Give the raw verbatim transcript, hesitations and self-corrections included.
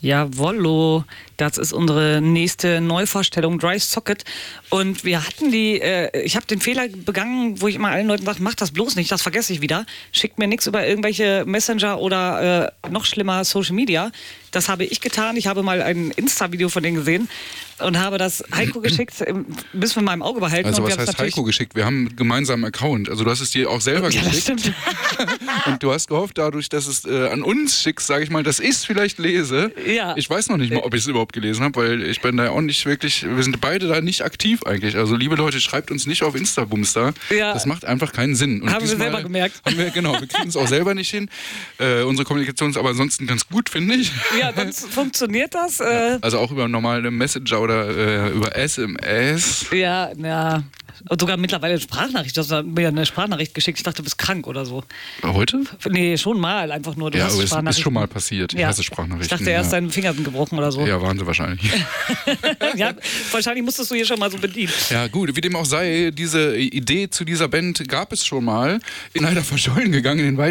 Jawollo, das ist unsere nächste Neuvorstellung, Dry Socket. Und wir hatten die, äh, ich habe den Fehler begangen, wo ich immer allen Leuten sage, mach das bloß nicht, das vergesse ich wieder. Schickt mir nichts über irgendwelche Messenger oder äh, noch schlimmer Social Media. Das habe ich getan. Ich habe mal ein Insta-Video von denen gesehen und habe das Heiko geschickt, bis mit meinem Auge behalten. Also und was heißt Heiko geschickt? Wir haben einen gemeinsamen Account. Also du hast es dir auch selber ja, geschickt. Das stimmt. Und du hast gehofft, dadurch, dass es äh, an uns schickst, sage ich mal, dass ich es vielleicht lese. Ja. Ich weiß noch nicht mal, ob ich es überhaupt gelesen habe, weil ich bin da ja auch nicht wirklich, wir sind beide da nicht aktiv eigentlich. Also liebe Leute, schreibt uns nicht auf Insta-Bumster. Ja. Das macht einfach keinen Sinn. Und Haben wir selber gemerkt. Haben wir, genau, wir kriegen es auch selber nicht hin. Äh, unsere Kommunikation ist aber ansonsten ganz gut, finde ich. Ja, dann funktioniert das. Äh, Also auch über normale Messenger oder äh, über S M S. ja, ja. Und sogar mittlerweile eine Sprachnachricht. Du hast mir eine Sprachnachricht geschickt. Ich dachte, du bist krank oder so. Heute? Nee, schon mal. Einfach nur. Du Ja, hast aber es ist Sprachnachrichten. schon mal passiert. Ich Ja. hasse Sprachnachrichten. Ich dachte, erst ja. deine Finger sind gebrochen oder so. Ja, waren sie wahrscheinlich. Ja, wahrscheinlich musstest du hier schon mal so bedienen. Ja gut, wie dem auch sei, diese Idee zu dieser Band gab es schon mal. In leider verschollen gegangen in den